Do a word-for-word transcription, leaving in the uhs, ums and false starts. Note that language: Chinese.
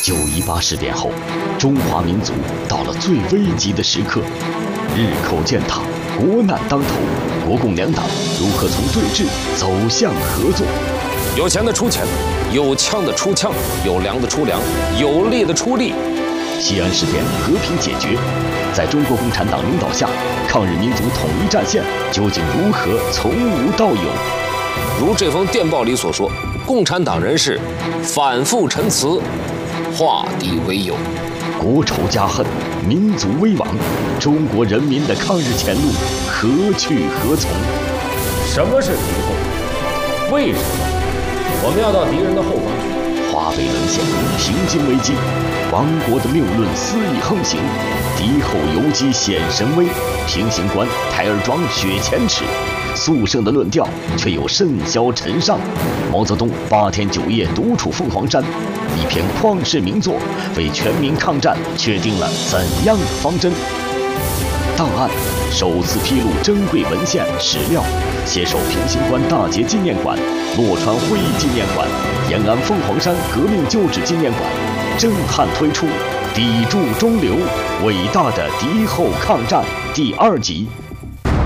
九一八事变后，中华民族到了最危急的时刻，日寇践踏，国难当头，国共两党如何从对峙走向合作？ 有钱的出钱，有枪的出枪，有粮的出粮，有力的出力。 西安事变和平解决，在中国共产党领导下，抗日民族统一战线究竟如何从无到有？ 如这封电报里所说，共产党人士反复陈词，化敌为友。 国仇家恨，民族危亡，中国人民的抗日前路何去何从？ 什么是敌后？为什么我们要到敌人的后方去？ 华北沦陷，平津危机，亡国的谬论肆意横行，敌后游击显神威，平型关、台儿庄雪前耻，肃圣的论调却又甚嚣尘上。毛泽东八天九夜独处凤凰山，一篇旷世名作，为全民抗战确定了怎样的方针？档案首次披露珍贵文献史料，携手平型关大捷纪念馆、洛川会议纪念馆、延安凤凰山革命旧址纪念馆，震撼推出《砥柱中流：伟大的敌后抗战》第二集。